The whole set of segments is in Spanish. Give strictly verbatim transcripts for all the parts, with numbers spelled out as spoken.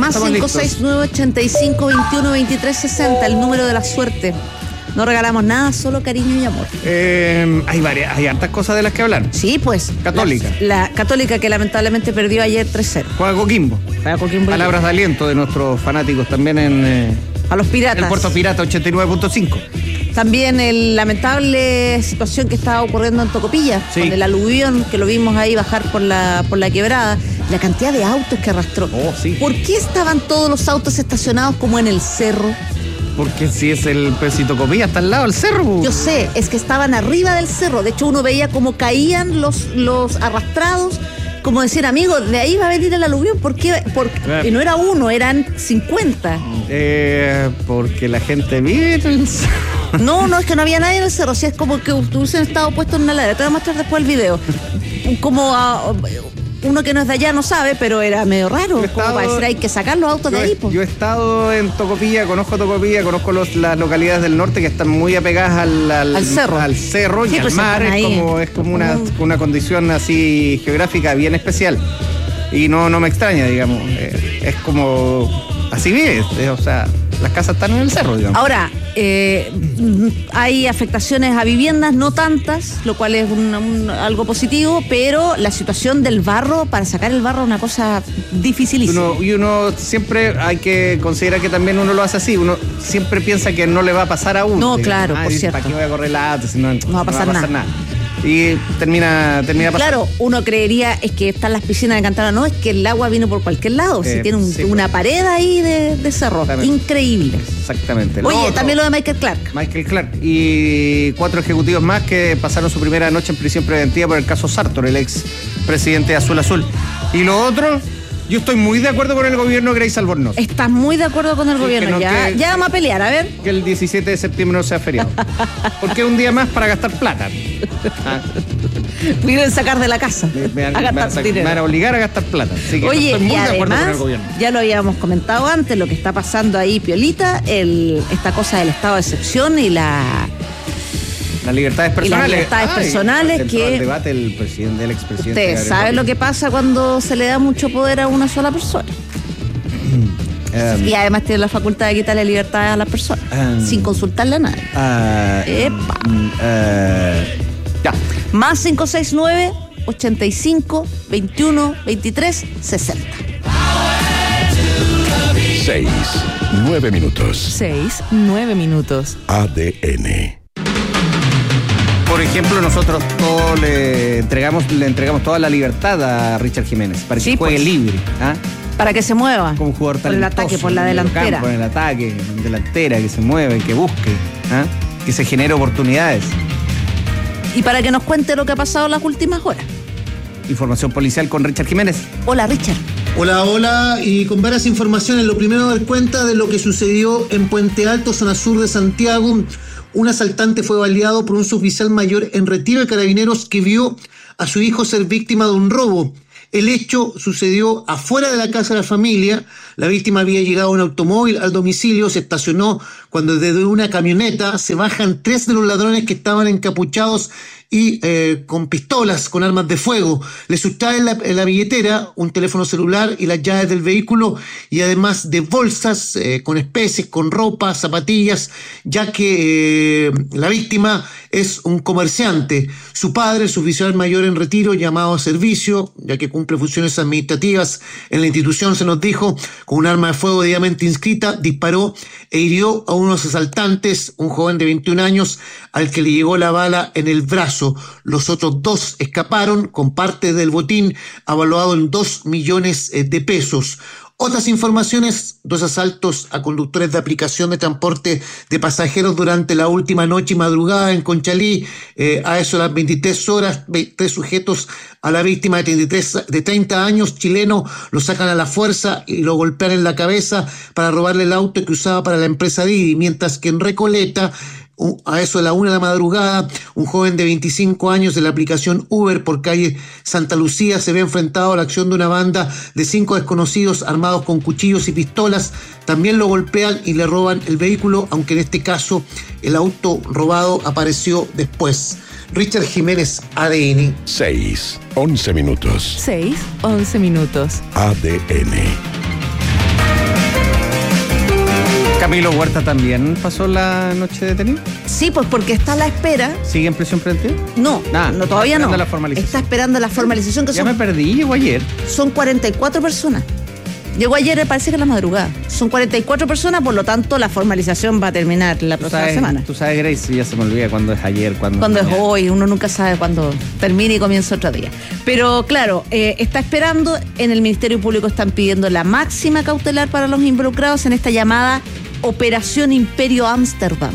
Más cinco seis nueve, ochenta y cinco, veintiuno, veintitrés, sesenta, el número de la suerte. No regalamos nada, solo cariño y amor. Eh, hay varias, hay hartas cosas de las que hablar. Sí, pues. Católica. La, la Católica que lamentablemente perdió ayer tres cero. Juega Coquimbo. Juega Coquimbo. Palabras de aliento de nuestros fanáticos también en... Eh, a los piratas. El Puerto Pirata ochenta y nueve punto cinco. También el lamentable situación que estaba ocurriendo en Tocopilla, sí. Con el aluvión que lo vimos ahí bajar por la, por la quebrada. La cantidad de autos que arrastró. Oh, sí. ¿Por qué estaban todos los autos estacionados como en el cerro? Porque si es el Pesito Copilla, está al lado del cerro. Yo sé, es que estaban arriba del cerro. De hecho, uno veía cómo caían los, los arrastrados. Como decir, amigo, de ahí va a venir el aluvión. ¿Por qué? Porque, y no era uno, eran cincuenta. Eh, porque la gente vive en el cerro. No, no, es que no había nadie en el cerro. O sea, es como que hubiesen estado puestos en una ladera. Te voy a mostrar después el video. Como a... Uno que no es de allá no sabe, pero era medio raro. Estado, como para decir, hay que sacar los autos yo, de ahí. Po. Yo he estado en Tocopilla, conozco Tocopilla, conozco los, las localidades del norte que están muy apegadas al, al, al cerro, al cerro sí, y pues al mar. Es como, es como una, una condición así geográfica bien especial. Y no, no me extraña, digamos. Eh, es como... Así vives, eh, o sea... Las casas están en el cerro, digamos. Ahora, eh, hay afectaciones a viviendas, no tantas, lo cual es un, un, algo positivo, pero la situación del barro, para sacar el barro es una cosa dificilísima. Uno, y uno siempre hay que considerar que también uno lo hace así, uno siempre piensa que no le va a pasar a uno. No, digamos. claro, ah, por cierto. ¿Para qué voy a correr la ata? Si no, no va a pasar, no va a pasar nada. nada. Y termina, termina pasando. Claro, uno creería es que están las piscinas de Cantara, no, es que el agua vino por cualquier lado, eh, si tiene un, sí, una pues. pared ahí de, de cerro, increíble. Exactamente. Oye, otro, también lo de Michael Clark. Michael Clark y cuatro ejecutivos más que pasaron su primera noche en prisión preventiva por el caso Sartor, el ex presidente de Azul Azul. Y lo otro... Yo estoy muy de acuerdo con el gobierno de Grace Albornoz. Estás muy de acuerdo con el sí, gobierno, no, ya, que, ya vamos a pelear, a ver. Que el diecisiete de septiembre no sea feriado. Porque es un día más para gastar plata. ¿Ah? Piden sacar de la casa. Me, me, a, me, a sacar, me van a obligar a gastar plata. Así que Oye, estoy muy y de acuerdo además, con el gobierno. Ya lo habíamos comentado antes, lo que está pasando ahí, Piolita, el, esta cosa del estado de excepción y la... Las libertades personales. Y las libertades Ay, personales que... el debate del presidente, del expresidente. Ustedes saben lo que pasa cuando se le da mucho poder a una sola persona. um, y además tiene la facultad de quitarle libertades a las personas, um, sin consultarle a nadie. Uh, Epa. Uh, ya. Más cinco seis nueve, ochenta y cinco, veintiuno, veintitrés, sesenta. Seis, nueve minutos. Seis, nueve minutos. A D N. Por ejemplo, nosotros todo le entregamos, le entregamos toda la libertad a Richard Jiménez para que sí, juegue pues, libre. ¿Ah? Para que se mueva. Como un jugador por el ataque, por la delantera. Por el ataque, en delantera, que se mueve, que busque, ¿ah? Que se genere oportunidades. Y para que nos cuente lo que ha pasado en las últimas horas. Información policial con Richard Jiménez. Hola, Richard. Hola, hola, y con varias informaciones. Lo primero, dar cuenta de lo que sucedió en Puente Alto, zona sur de Santiago. Un asaltante fue baleado por un suboficial mayor en retiro de Carabineros que vio a su hijo ser víctima de un robo. El hecho sucedió afuera de la casa de la familia. La víctima había llegado en automóvil al domicilio, se estacionó cuando desde una camioneta se bajan tres de los ladrones que estaban encapuchados y eh, con pistolas, con armas de fuego. Le sustraen la, la billetera, un teléfono celular y las llaves del vehículo, y además de bolsas eh, con especies, con ropa, zapatillas, ya que eh, la víctima es un comerciante. Su padre, el suboficial mayor en retiro, llamado a servicio, ya que cumple funciones administrativas en la institución, se nos dijo, con un arma de fuego debidamente inscrita, disparó e hirió a unos asaltantes, un joven de veintiún años, al que le llegó la bala en el brazo. Los otros dos escaparon con parte del botín avaluado en dos millones de pesos. Otras informaciones, dos asaltos a conductores de aplicación de transporte de pasajeros durante la última noche y madrugada en Conchalí. Eh, a eso de las veintitrés horas, tres sujetos a la víctima de, treinta y tres, de treinta años, chileno, lo sacan a la fuerza y lo golpean en la cabeza para robarle el auto que usaba para la empresa Didi, mientras que en Recoleta, a eso de la una de la madrugada, un joven de veinticinco años de la aplicación Uber por calle Santa Lucía se ve enfrentado a la acción de una banda de cinco desconocidos armados con cuchillos y pistolas. También lo golpean y le roban el vehículo, aunque en este caso el auto robado apareció después. Richard Jiménez, A D N. Seis, once minutos. Seis, once minutos. A D N. ¿Camilo Huerta también pasó la noche detenido? Sí, pues porque está a la espera. ¿Sigue en prisión preventiva? No, Nah, no todavía no. La formalización. Está esperando la formalización. Que ya son, me perdí, llegó ayer. Son cuarenta y cuatro personas. Llegó ayer, me parece que en la madrugada. Son cuarenta y cuatro personas, por lo tanto la formalización va a terminar la próxima sabes, semana. Tú sabes, Grace, ya se me olvida cuándo es ayer, cuándo, cuándo es mañana. hoy, uno nunca sabe cuándo termina y comienza otro día. Pero claro, eh, está esperando, en el Ministerio Público están pidiendo la máxima cautelar para los involucrados en esta llamada Operación Imperio Ámsterdam.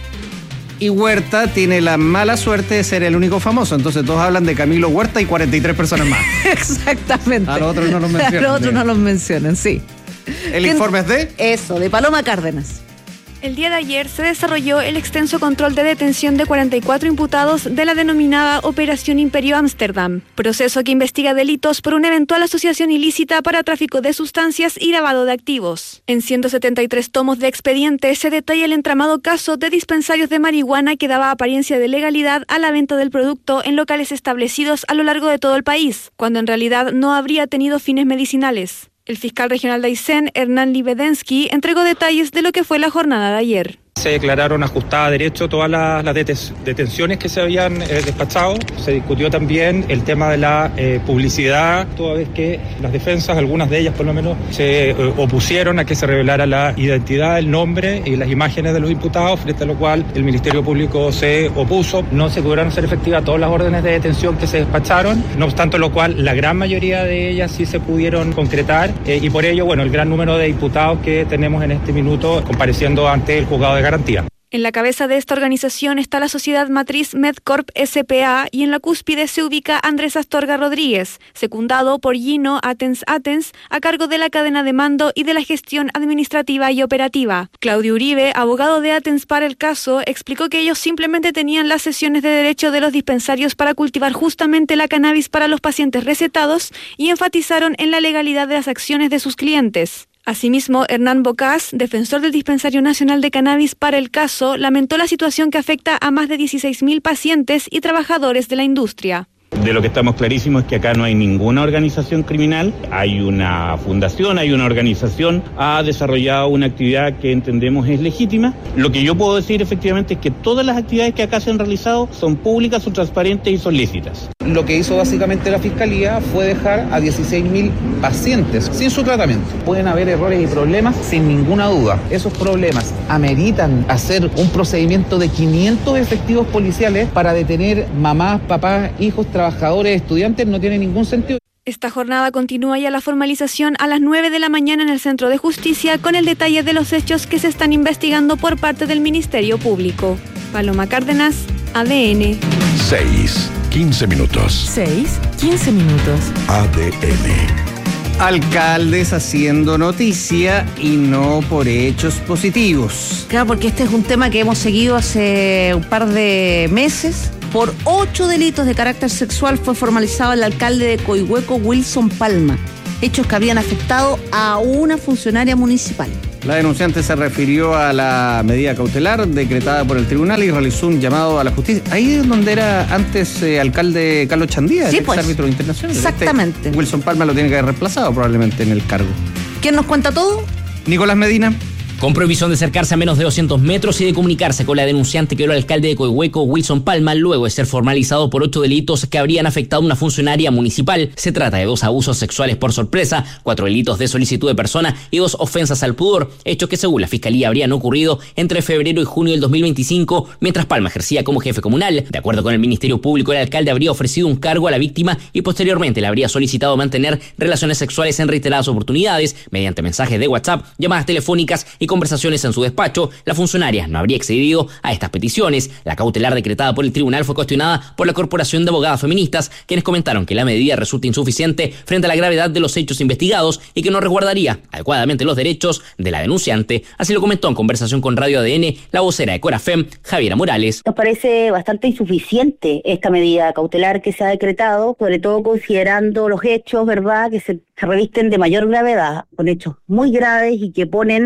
Y Huerta tiene la mala suerte de ser el único famoso. Entonces todos hablan de Camilo Huerta y cuarenta y tres personas más. Exactamente. A los otros no los mencionan. A los otros no los mencionan, sí. ¿El informe es de? Eso, de Paloma Cárdenas. El día de ayer se desarrolló el extenso control de detención de cuarenta y cuatro imputados de la denominada Operación Imperio Ámsterdam, proceso que investiga delitos por una eventual asociación ilícita para tráfico de sustancias y lavado de activos. En ciento setenta y tres tomos de expediente se detalla el entramado caso de dispensarios de marihuana que daba apariencia de legalidad a la venta del producto en locales establecidos a lo largo de todo el país, cuando en realidad no habría tenido fines medicinales. El fiscal regional de Aysén, Hernán Libedensky, entregó detalles de lo que fue la jornada de ayer. Se declararon ajustadas a derecho todas las, las detenciones que se habían eh, despachado. Se discutió también el tema de la eh, publicidad, toda vez que las defensas, algunas de ellas por lo menos, se eh, opusieron a que se revelara la identidad, el nombre y las imágenes de los imputados, frente a lo cual el Ministerio Público se opuso. No se pudieron hacer efectivas todas las órdenes de detención que se despacharon, no obstante lo cual la gran mayoría de ellas sí se pudieron concretar eh, y por ello, bueno, el gran número de imputados que tenemos en este minuto compareciendo ante el juzgado de garantía. En la cabeza de esta organización está la sociedad matriz MedCorp S P A y en la cúspide se ubica Andrés Astorga Rodríguez, secundado por Gino Atens Atens, a cargo de la cadena de mando y de la gestión administrativa y operativa. Claudio Uribe, abogado de Atens para el caso, explicó que ellos simplemente tenían las sesiones de derecho de los dispensarios para cultivar justamente la cannabis para los pacientes recetados y enfatizaron en la legalidad de las acciones de sus clientes. Asimismo, Hernán Bocás, defensor del Dispensario Nacional de Cannabis para el caso, lamentó la situación que afecta a más de dieciséis mil pacientes y trabajadores de la industria. De lo que estamos clarísimos es que acá no hay ninguna organización criminal, hay una fundación, hay una organización, ha desarrollado una actividad que entendemos es legítima. Lo que yo puedo decir efectivamente es que todas las actividades que acá se han realizado son públicas, son transparentes y son lícitas. Lo que hizo básicamente la Fiscalía fue dejar a dieciséis mil pacientes sin su tratamiento. Pueden haber errores y problemas sin ninguna duda. Esos problemas ameritan hacer un procedimiento de quinientos efectivos policiales para detener mamás, papás, hijos, trabajadores, estudiantes, no tiene ningún sentido. Esta jornada continúa ya la formalización a las nueve de la mañana en el Centro de Justicia con el detalle de los hechos que se están investigando por parte del Ministerio Público. Paloma Cárdenas, A D N. seis, quince minutos. seis, quince minutos. A D N. Alcaldes haciendo noticia y no por hechos positivos. Claro, porque este es un tema que hemos seguido hace un par de meses. Por ocho delitos de carácter sexual fue formalizado el alcalde de Coihueco, Wilson Palma. Hechos que habían afectado a una funcionaria municipal. La denunciante se refirió a la medida cautelar decretada por el tribunal y realizó un llamado a la justicia. Ahí es donde era antes eh, alcalde Carlos Chandía, sí, el pues, árbitro internacional. Exactamente. Este Wilson Palma lo tiene que haber reemplazado probablemente en el cargo. ¿Quién nos cuenta todo? Nicolás Medina. Con prohibición de acercarse a menos de doscientos metros y de comunicarse con la denunciante que era el alcalde de Coihueco, Wilson Palma, luego de ser formalizado por ocho delitos que habrían afectado a una funcionaria municipal. Se trata de dos abusos sexuales por sorpresa, cuatro delitos de solicitud de persona y dos ofensas al pudor, hechos que según la Fiscalía habrían ocurrido entre febrero y junio del dos mil veinticinco, mientras Palma ejercía como jefe comunal. De acuerdo con el Ministerio Público, el alcalde habría ofrecido un cargo a la víctima y posteriormente le habría solicitado mantener relaciones sexuales en reiteradas oportunidades, mediante mensajes de WhatsApp, llamadas telefónicas y conversaciones en su despacho. La funcionaria no habría accedido a estas peticiones. La cautelar decretada por el tribunal fue cuestionada por la Corporación de Abogadas Feministas, quienes comentaron que la medida resulta insuficiente frente a la gravedad de los hechos investigados y que no resguardaría adecuadamente los derechos de la denunciante. Así lo comentó en conversación con Radio A D N la vocera de Corafem, Javiera Morales. Nos parece bastante insuficiente esta medida cautelar que se ha decretado, sobre todo considerando los hechos, ¿verdad?, que se, se revisten de mayor gravedad, con hechos muy graves y que ponen a la denunciante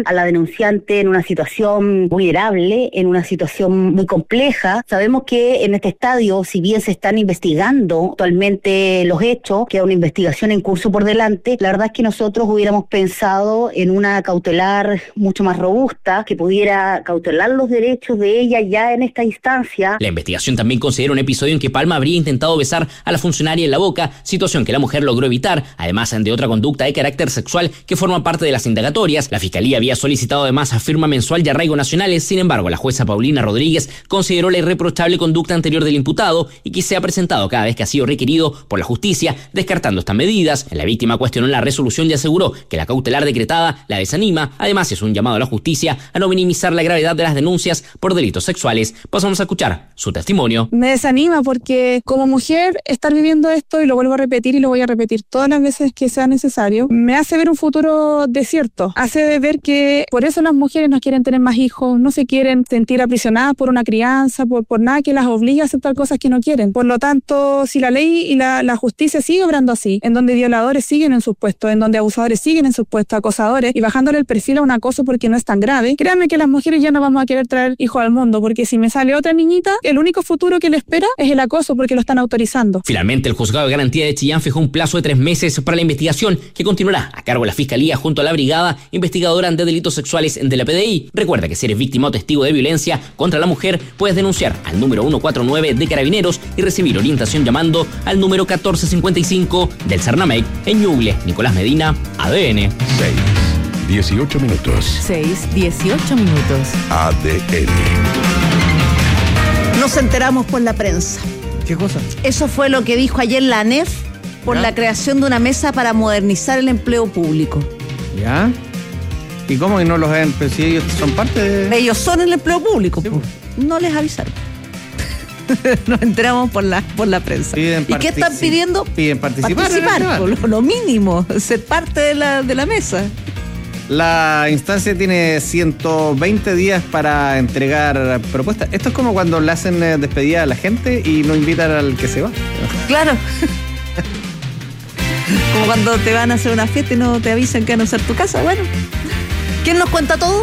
denunciante en una situación vulnerable, en una situación muy compleja. Sabemos que en este estadio, si bien se están investigando actualmente los hechos, queda una investigación en curso por delante, la verdad es que nosotros hubiéramos pensado en una cautelar mucho más robusta, que pudiera cautelar los derechos de ella ya en esta instancia. La investigación también considera un episodio en que Palma habría intentado besar a la funcionaria en la boca, situación que la mujer logró evitar, además de otra conducta de carácter sexual que forma parte de las indagatorias. La Fiscalía había solicitado además a firma mensual y arraigo nacionales. Sin embargo, la jueza Paulina Rodríguez consideró la irreprochable conducta anterior del imputado y que se ha presentado cada vez que ha sido requerido por la justicia, descartando estas medidas. La víctima cuestionó la resolución y aseguró que la cautelar decretada la desanima. Además, es un llamado a la justicia a no minimizar la gravedad de las denuncias por delitos sexuales. Pasamos a escuchar su testimonio. Me desanima porque como mujer estar viviendo esto, y lo vuelvo a repetir y lo voy a repetir todas las veces que sea necesario, me hace ver un futuro desierto, hace ver que por eso las mujeres no quieren tener más hijos, no se quieren sentir aprisionadas por una crianza, por, por nada que las obligue a aceptar cosas que no quieren. Por lo tanto, si la ley y la, la justicia sigue obrando así, en donde violadores siguen en sus puestos, en donde abusadores siguen en sus puestos, acosadores, y bajándole el perfil a un acoso porque no es tan grave, créanme que las mujeres ya no vamos a querer traer hijos al mundo, porque si me sale otra niñita, el único futuro que le espera es el acoso porque lo están autorizando. Finalmente, el Juzgado de Garantía de Chillán fijó un plazo de tres meses para la investigación que continuará a cargo de la Fiscalía junto a la Brigada Investigadora de Delitos Sexuales de la P D I. Recuerda que si eres víctima o testigo de violencia contra la mujer, puedes denunciar al número ciento cuarenta y nueve de Carabineros y recibir orientación llamando al número catorce cincuenta y cinco del Cernamec. En Ñuble, Nicolás Medina, A D N. seis, dieciocho minutos. seis, dieciocho minutos. A D N. Nos enteramos por la prensa. ¿Qué cosa? Eso fue lo que dijo ayer la ANEF por ¿Ya? la creación de una mesa para modernizar el empleo público. ¿Ya? ¿Y cómo que no los ven? Pues si ellos son parte de... Ellos son el empleo público. Sí, pues. No les avisaron. Nos enteramos por la, por la prensa. Piden ¿Y qué están pidiendo? Piden participar. Participar, por lo, lo mínimo, ser parte de la, de la mesa. La instancia tiene ciento veinte días para entregar propuestas. Esto es como cuando le hacen despedida a la gente y no invitan al que se va. Claro. Como cuando te van a hacer una fiesta y no te avisan que van a usar tu casa. Bueno, ¿quién nos cuenta todo?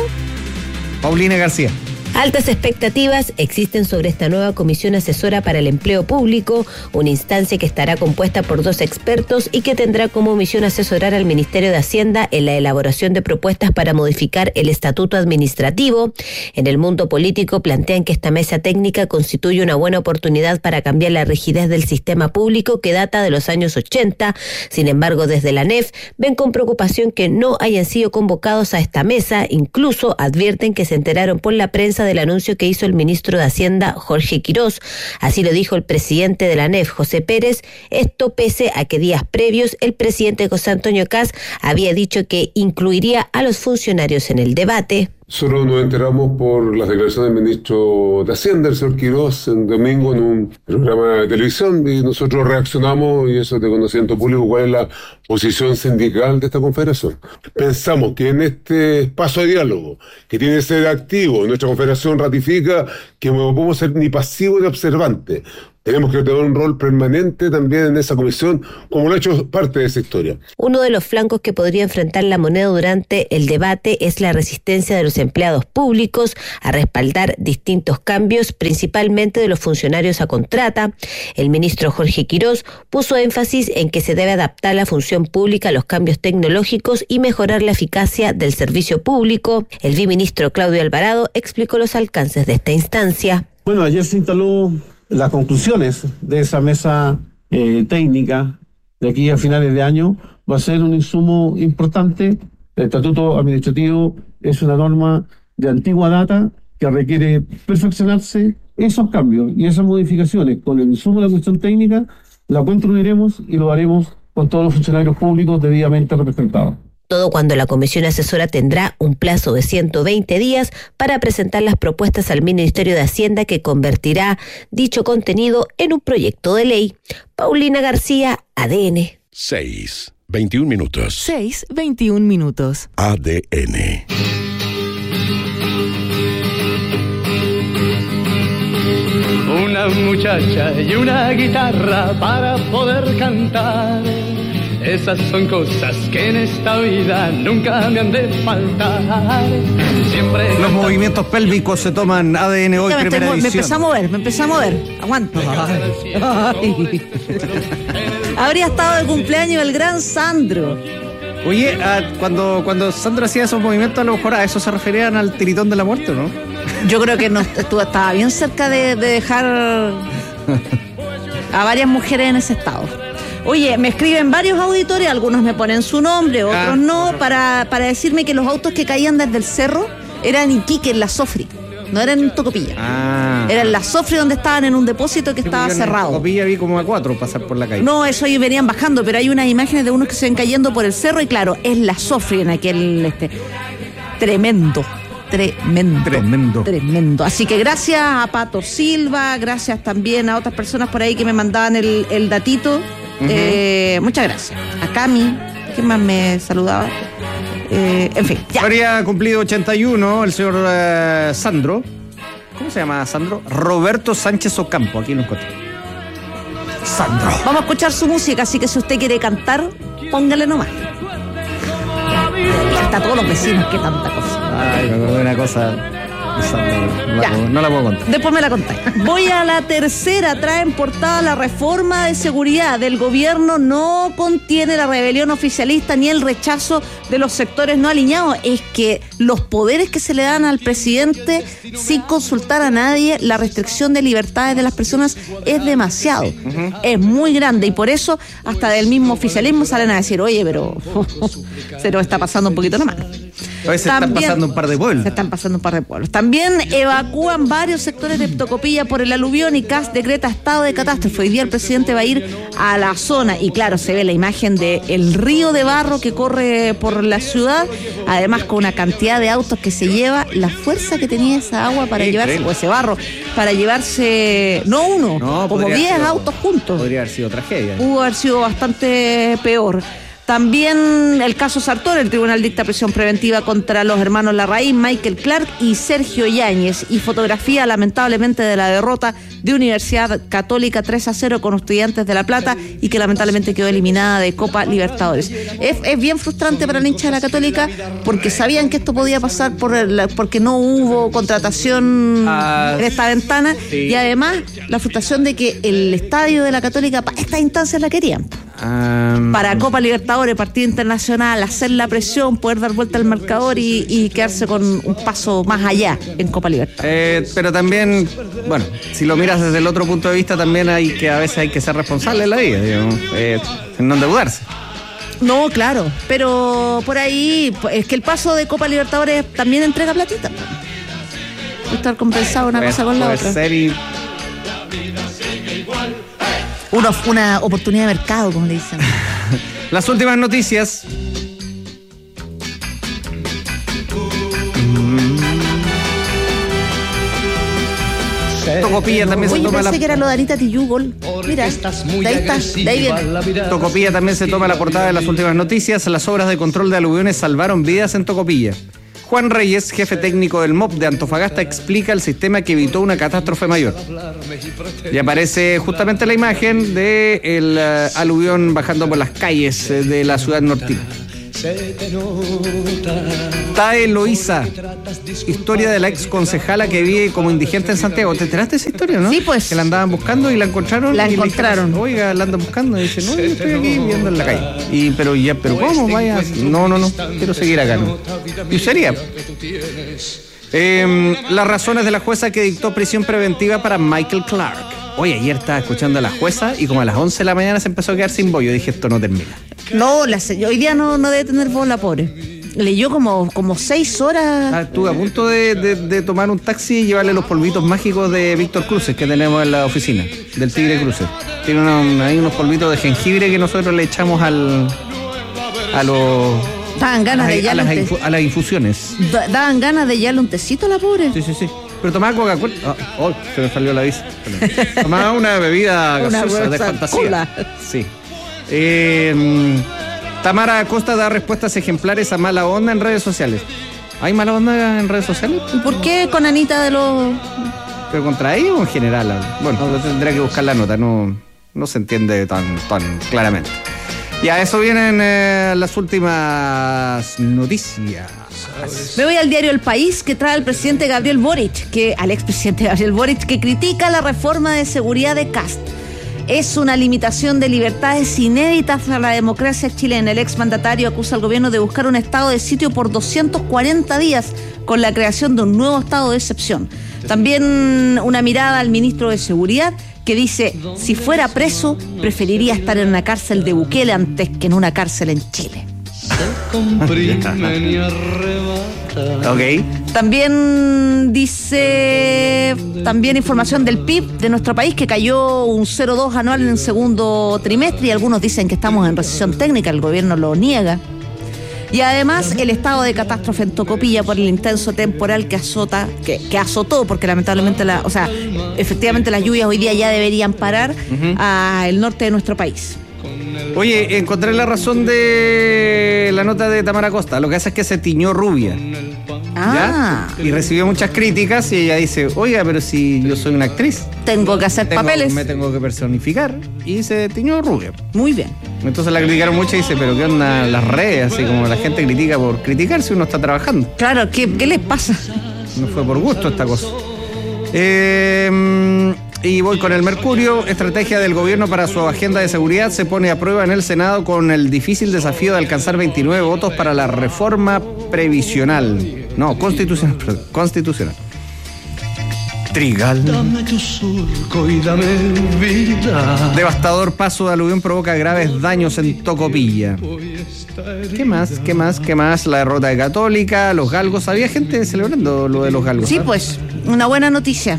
Paulina García. Altas expectativas existen sobre esta nueva Comisión Asesora para el Empleo Público, una instancia que estará compuesta por dos expertos y que tendrá como misión asesorar al Ministerio de Hacienda en la elaboración de propuestas para modificar el estatuto administrativo. En el mundo político plantean que esta mesa técnica constituye una buena oportunidad para cambiar la rigidez del sistema público que data de los años ochenta. Sin embargo, desde la ANEF ven con preocupación que no hayan sido convocados a esta mesa. Incluso advierten que se enteraron por la prensa del anuncio que hizo el ministro de Hacienda, Jorge Quirós. Así lo dijo el presidente de la ANEF, José Pérez, esto pese a que días previos el presidente José Antonio Kast había dicho que incluiría a los funcionarios en el debate. Solo nos enteramos por las declaraciones del ministro de Hacienda, el señor Quirós, en domingo en un programa de televisión, y nosotros reaccionamos, y eso es de conocimiento público, cuál es la posición sindical de esta confederación. Pensamos que en este espacio de diálogo, que tiene que ser activo, nuestra confederación ratifica que no podemos ser ni pasivos ni observantes. Tenemos que tener un rol permanente también en esa comisión, como lo ha hecho parte de esa historia. Uno de los flancos que podría enfrentar la moneda durante el debate es la resistencia de los empleados públicos a respaldar distintos cambios, principalmente de los funcionarios a contrata. El ministro Jorge Quirós puso énfasis en que se debe adaptar la función pública a los cambios tecnológicos y mejorar la eficacia del servicio público. El viceministro Claudio Alvarado explicó los alcances de esta instancia. Bueno, ayer se instaló las conclusiones de esa mesa eh, técnica de aquí a finales de año. Va a ser un insumo importante. El estatuto administrativo es una norma de antigua data que requiere perfeccionarse. Esos cambios y esas modificaciones con el insumo de la cuestión técnica la construiremos y lo haremos con todos los funcionarios públicos debidamente representados. Todo cuando la comisión asesora tendrá un plazo de ciento veinte días para presentar las propuestas al Ministerio de Hacienda, que convertirá dicho contenido en un proyecto de ley. Paulina García, A D N. seis, veintiún minutos. seis, veintiún minutos. A D N. Una muchacha y una guitarra para poder cantar. Esas son cosas que en esta vida nunca me han de faltar. Siempre los movimientos pélvicos se toman A D N hoy, ya me, primera estoy, me edición. empecé a mover, me empecé a mover. Aguanta. Ay. Ay. Habría estado de cumpleaños el gran Sandro. Oye, ah, cuando, cuando Sandro hacía esos movimientos, a lo mejor a eso se referían al tiritón de la muerte, ¿no? Yo creo que no, estuvo, estaba bien cerca de, de dejar a varias mujeres en ese estado. Oye, me escriben varios auditores, algunos me ponen su nombre, otros ah, no, uh-huh. para, para decirme que los autos que caían desde el cerro eran en Iquique, en la Sofri. No eran en Tocopilla. Ah. Era en la Sofri, donde estaban en un depósito que sí, estaba cerrado. En Tocopilla vi como a cuatro pasar por la calle. No, eso ahí venían bajando, pero hay unas imágenes de unos que se ven cayendo por el cerro y claro, es la Sofri en aquel este tremendo. Tremendo, tremendo, tremendo. Así que gracias a Pato Silva, gracias también a otras personas por ahí que me mandaban el, el datito. Uh-huh. Eh, muchas gracias. A Cami, ¿quién más me saludaba? Eh, en fin, ya. Habría cumplido ochenta y uno el señor uh, Sandro. ¿Cómo se llama Sandro? Roberto Sánchez Ocampo, aquí en los coches. Sandro. Vamos a escuchar su música, así que si usted quiere cantar, póngale nomás. Hasta todos los vecinos, qué tanta cosa. Ay, me acordé de una cosa. No la, puedo, no la puedo contar. Después me la contáis. Voy a la tercera. Trae en portada: la reforma de seguridad del gobierno no contiene la rebelión oficialista ni el rechazo de los sectores no alineados. Es que los poderes que se le dan al presidente sin consultar a nadie, la restricción de libertades de las personas es demasiado. Uh-huh. Es muy grande y por eso hasta del mismo oficialismo salen a decir: oye, pero se nos está pasando un poquito la mano. Hoy se También, están pasando un par de pueblos. Se están pasando un par de pueblos. También evacúan varios sectores de Tocopilla por el aluvión y C A S decreta estado de catástrofe. Hoy día el presidente va a ir a la zona y claro, se ve la imagen del río de barro que corre por la ciudad, además con una cantidad de autos que se lleva, la fuerza que tenía esa agua para sí, llevarse, o ese barro, para llevarse, no uno, no, como diez autos juntos. Podría haber sido tragedia. Pudo haber sido bastante peor. También el caso Sartor, el tribunal dicta prisión preventiva contra los hermanos Larraín, Michael Clark y Sergio Yáñez, y fotografía lamentablemente de la derrota de Universidad Católica tres a cero con Estudiantes de La Plata y que lamentablemente quedó eliminada de Copa Libertadores. Es, es bien frustrante para el hincha de la Católica porque sabían que esto podía pasar por el, porque no hubo contratación uh, en esta ventana sí. Y además la frustración de que el estadio de la Católica para estas instancias la querían. Um, para Copa Libertadores, partido internacional, hacer la presión, poder dar vuelta al marcador y, y quedarse con un paso más allá en Copa Libertadores. Eh, pero también, bueno, si lo miras desde el otro punto de vista, también hay que a veces hay que ser responsable en la vida, digamos, eh, en no endeudarse. No, claro, pero por ahí es que el paso de Copa Libertadores también entrega platita. Puede estar compensado una puede, cosa con la otra. Ser y... Una, una oportunidad de mercado, como le dicen. Las últimas noticias. Tocopilla también Oye, se toma pensé la... que era lo de Anita Tiyugol. Mira, de ahí está, de ahí viene. Tocopilla también se toma la portada de las últimas noticias. Las obras de control de aluviones salvaron vidas en Tocopilla. Juan Reyes, jefe técnico del M O P de Antofagasta, explica el sistema que evitó una catástrofe mayor. Y aparece justamente la imagen del uh, aluvión bajando por las calles uh, de la ciudad nortina. Tae Loíza, historia de la ex concejala que vive como indigente en Santiago. ¿Te enteraste de esa historia, no? Sí, pues. Que la andaban buscando y la encontraron. La encontraron. Dijeron, oiga, la andan buscando. Y dice, no, yo estoy aquí viviendo en la calle. Y, pero ya, pero ¿cómo? Vaya. No, no, no. Quiero seguir acá, ¿no? Y sería. Eh, las razones de la jueza que dictó prisión preventiva para Michael Clark. Oye, ayer estaba escuchando a la jueza y como a las once de la mañana se empezó a quedar sin bollo. Dije, esto no termina. No, la, hoy día no, no debe tener voz la pobre. Leyó como, como seis horas. Ah, estuve a punto de, de, de tomar un taxi y llevarle los polvitos mágicos de Víctor Cruces que tenemos en la oficina, del Tigre Cruces. Tiene una, hay unos polvitos de jengibre que nosotros le echamos al a los... Daban ganas a, de a, las, infu, a las infusiones. Da, daban ganas de llevarle un tecito a la pobre. Sí, sí, sí. Pero tomaba Coca-Cola. Oh, oh, se me salió la visa. Tomaba una bebida gaseosa de fantasía. Cola. Sí. Eh, Tamara Acosta da respuestas ejemplares a mala onda en redes sociales. ¿Hay mala onda en redes sociales? ¿Y por qué con Anita de los...? ¿Pero contra ella o en general? Bueno, yo tendría que buscar la nota, no, no se entiende tan, tan claramente. Ya, eso vienen eh, las últimas noticias. Me voy al diario El País, que trae al presidente Gabriel Boric, que al expresidente Gabriel Boric, que critica la reforma de seguridad de Kast. Es una limitación de libertades inéditas a la democracia chilena. El exmandatario acusa al gobierno de buscar un estado de sitio por doscientos cuarenta días con la creación de un nuevo estado de excepción. También una mirada al ministro de Seguridad, que dice, si fuera preso, preferiría estar en una cárcel de Bukele antes que en una cárcel en Chile. Ok. También dice, también información del P I B de nuestro país, que cayó un cero coma dos anual en el segundo trimestre, y algunos dicen que estamos en recesión técnica, el gobierno lo niega. Y además el estado de catástrofe en Tocopilla por el intenso temporal que azota, que, que azotó, porque lamentablemente, la, o sea, efectivamente las lluvias hoy día ya deberían parar uh-huh. al norte de nuestro país. Oye, encontré la razón de la nota de Tamara Costa. Lo que hace es que se tiñó rubia. Ah. ¿Ya? Y recibió muchas críticas y ella dice, oiga, pero si yo soy una actriz, tengo que hacer tengo, papeles. Me tengo que personificar. Y se tiñó rubia. Muy bien. Entonces la criticaron mucho y dice, pero ¿qué onda las redes? Así como la gente critica por criticar si uno está trabajando. Claro, ¿qué, qué les pasa? No fue por gusto esta cosa. Eh... Y voy con el Mercurio. Estrategia del gobierno para su agenda de seguridad se pone a prueba en el Senado con el difícil desafío de alcanzar veintinueve votos para la reforma previsional. No, constitucional. Constitucional. Trigal. Dame tu surco y dame vida. Devastador paso de aluvión provoca graves daños en Tocopilla. ¿Qué más? ¿Qué más? ¿Qué más? La derrota de Católica, los galgos. Había gente celebrando lo de los galgos. Sí, ¿eh? Pues, una buena noticia.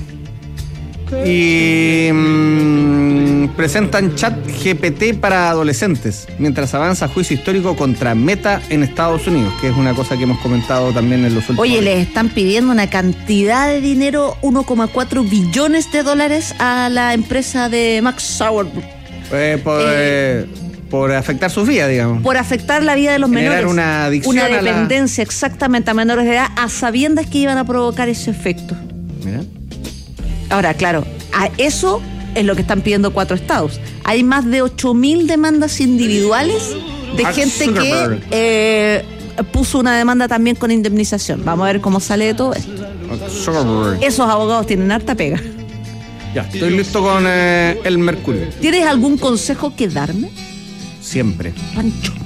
Y mmm, presentan chat G P T para adolescentes mientras avanza juicio histórico contra Meta en Estados Unidos, que es una cosa que hemos comentado también en los últimos Oye, años. les están pidiendo una cantidad de dinero, uno coma cuatro billones de dólares a la empresa de Max Sauerbrunn. Eh, por, eh, por afectar sus vidas, digamos. Por afectar la vida de los Generar menores. una adicción Una a la- dependencia exactamente a menores de edad, a sabiendas que iban a provocar ese efecto. Mira. Ahora, claro, a eso es lo que están pidiendo cuatro estados. Hay más de ocho mil demandas individuales de Mark gente Zuckerberg. que eh, puso una demanda también con indemnización. Vamos a ver cómo sale de todo esto. Esos abogados tienen harta pega. Ya, estoy listo con eh, el Mercurio. ¿Tienes algún consejo que darme, Siempre. Pancho?